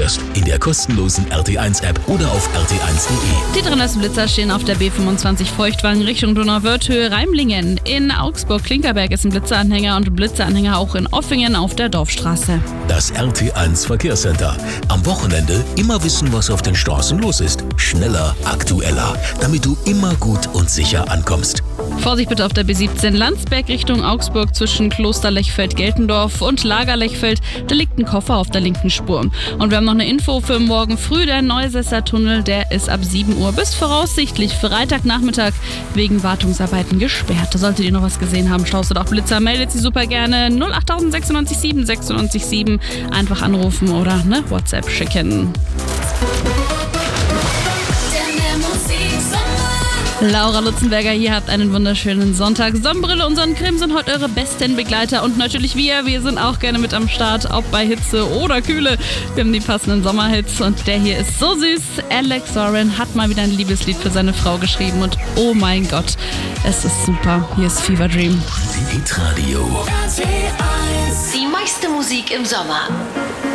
wirst. In der kostenlosen RT1-App oder auf rt1.de. Die Drinnersblitzer stehen auf der B25 Feuchtwangen Richtung Donauwörthhöhe Reimlingen. In Augsburg-Klinkerberg ist ein Blitzeranhänger und Blitzeranhänger auch in Offingen auf der Dorfstraße. Das RT1 Verkehrscenter. Am Wochenende immer wissen, was auf den Straßen los ist. Schneller, aktueller, damit du immer gut und sicher ankommst. Vorsicht bitte auf der B17 Landsberg Richtung Augsburg zwischen Kloster Lechfeld-Geltendorf und Lager Lechfeld. Da liegt ein Koffer auf der linken Spur. Und wir haben noch eine Info für morgen früh. Der Neusesser Tunnel, der ist ab 7 Uhr bis voraussichtlich Freitagnachmittag wegen Wartungsarbeiten gesperrt. Solltet ihr noch was gesehen haben, schaust du doch Blitzer, meldet sie super gerne 08000 96 einfach anrufen oder eine WhatsApp schicken. Laura Lutzenberger hier, habt einen wunderschönen Sonntag. Sonnenbrille und Sonnencreme sind heute eure besten Begleiter und natürlich wir sind auch gerne mit am Start, ob bei Hitze oder Kühle. Wir haben die passenden Sommerhits und der hier ist so süß. Alex Soren hat mal wieder ein Liebeslied für seine Frau geschrieben und oh mein Gott, es ist super. Hier ist Fever Dream. Hitradio. Die meiste Musik im Sommer.